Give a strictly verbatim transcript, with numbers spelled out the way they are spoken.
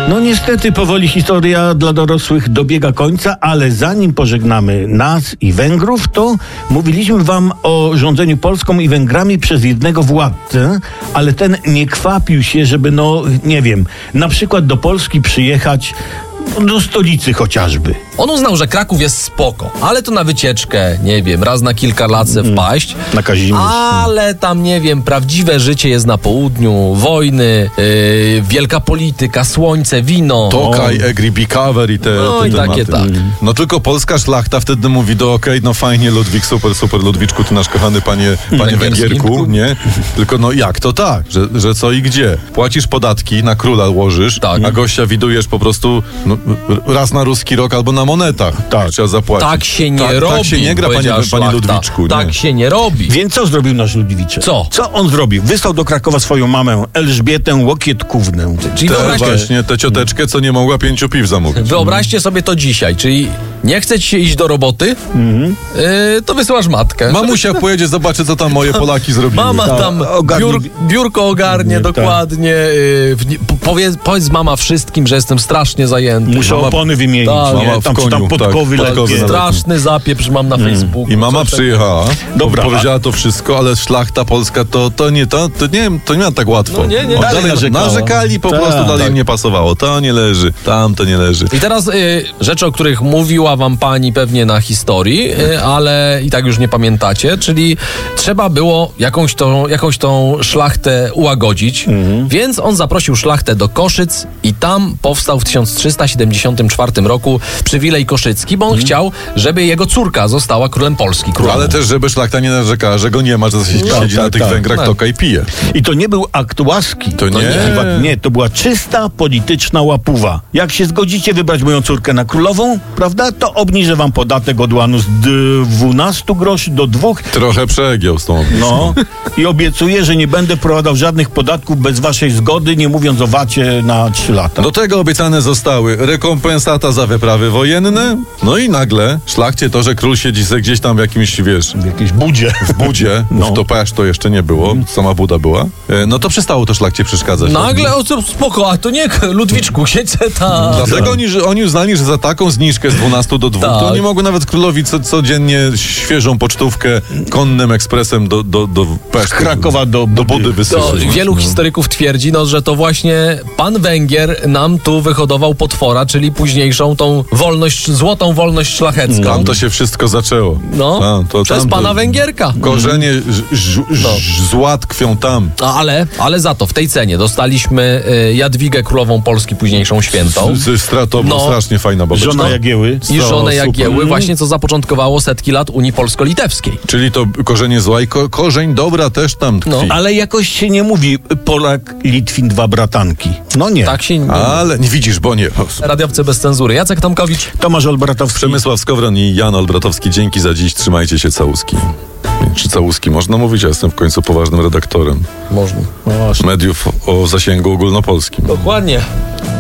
No niestety powoli historia dla dorosłych dobiega końca, ale zanim pożegnamy nas i Węgrów, to mówiliśmy wam o rządzeniu Polską i Węgrami przez jednego władcę, ale ten nie kwapił się, żeby no, nie wiem, na przykład do Polski przyjechać, do stolicy chociażby. On uznał, że Kraków jest spoko, ale to na wycieczkę, nie wiem, raz na kilka lat se wpaść. Na Kazimierz. Ale tam, nie wiem, prawdziwe życie jest na południu, wojny, yy, wielka polityka, słońce, wino. Tokaj, Egri, Kawer i te, No te i tematy. takie tak. No tylko polska szlachta wtedy mówi do okej, no fajnie Ludwik, super, super Ludwiczku, ty nasz kochany panie, panie Węgierski. Węgierku, nie? Tylko no jak to tak, że, że co i gdzie? Płacisz podatki, na króla łożysz, Tak. a gościa widujesz po prostu no, raz na ruski rok albo na monetach. Tak. Trzeba zapłacić. Tak się nie tak, robi. Tak się nie gra, panie, powiedziała panie szlachta. Ludwiczku. Nie. Tak się nie robi. Więc co zrobił nasz Ludwiczek? Co? Co on zrobił? Wysłał do Krakowa swoją mamę Elżbietę Łokietkównę. Czyli Te wyobraźcie, właśnie, tę cioteczkę, co nie mogła pięciu piw zamówić. wyobraźcie sobie to dzisiaj, czyli nie chce ci się iść do roboty, yy, to wysyłasz matkę. Mamusia pojedzie, zobaczy, co tam moje Polaki zrobiły. Mama tam ogarnij- biur, biurko ogarnie Nie, tak. dokładnie. Yy, w nie- po- powiedz, powiedz mama wszystkim, że jestem strasznie zajęty. Muszę Mama, opony wymienić, Tak. nie? Mama w Tam, czy tam koniu, podkowy tak, lekkie. podkowy nawet. straszny zapieprz mam na Facebooku. I mama Coś tak- przyjechała, Dobra, powiedziała to wszystko, ale szlachta polska to, to nie, to, to nie, to nie ma tak łatwo. No nie, nie. O, Dalej dalej narzekała. narzekali, po Tak, prostu dalej tak. im nie pasowało. To nie leży, tam to nie leży. I teraz y, rzeczy, o których mówiła wam pani pewnie na historii, y, ale i tak już nie pamiętacie, czyli trzeba było jakąś tą, jakąś tą szlachtę ułagodzić, więc on zaprosił szlachtę do Koszyc i tam powstał w tysiąc trzysta siedemdziesiątym czwartym roku przywilej koszycki, bo on chciał, żeby jego córka została królem Polski. Królową. Ale też, żeby szlachta nie narzekała, że go nie ma, że się Tak, siedzi tak, na tych tak. Węgrach, Tak. toka i pije. I to nie był akt łaski. To nie. nie. Nie, to była czysta polityczna łapuwa. Jak się zgodzicie wybrać moją córkę na królową, prawda, to obniżę wam podatek od łanu z dwunastu groszy do dwóch. Trochę przegiął z tą No i obiecuję, że nie będę wprowadzał żadnych podatków bez waszej zgody, nie mówiąc o wacie na trzy lata. Do tego obiecane zostały rekompensata za wyprawy wojenne, no i nagle szlachcie to, że król siedzi se gdzieś tam w jakimś, wiesz, W jakiejś budzie. w budzie, No. w topesz to jeszcze nie było, sama Buda była, e, no to przestało to szlachcie przeszkadzać. Nagle, o co, spoko, a to nie, Ludwiczku, siedź se tam. Dlatego oni, że oni uznali, że za taką zniżkę z dwunastu do dwóch, Tak. to oni mogły nawet królowi co, codziennie świeżą pocztówkę konnym ekspresem do, do, do Peszty, Z Krakowa do do Budy. Budy To wysyłać. wielu historyków twierdzi, no, że to właśnie pan Węgier nam tu wyhodował potwora, czyli późniejszą tą wolność, złotą wolność szlachecką. Tam to się wszystko zaczęło. No, Tam, to, przez tam pana to, Węgierka. Korzenie ż, ż, ż, zła tkwią tam. No, ale, ale za to w tej cenie dostaliśmy y, Jadwigę królową Polski, późniejszą świętą. Z, z, to była No. strasznie fajna babeczka. Żona Jagieły. I żonę super. Jagieły, właśnie co zapoczątkowało setki lat Unii Polsko-Litewskiej. Czyli to korzenie zła i ko, korzeń dobra też tam tkwi. No. Ale jakoś się nie mówi Polak, Litwin, dwa bratanki. No nie. Tak się nie... Ale nie widzisz, bo nie. Radiowcy bez cenzury. Jacek Tomkowicz. Tomasz Olbratowski. Przemysław Skowron i Jan Olbratowski, dzięki za dziś. Trzymajcie się, całuski. Czy całuski można mówić? Ja jestem w końcu poważnym redaktorem Można. mediów o zasięgu ogólnopolskim. Dokładnie.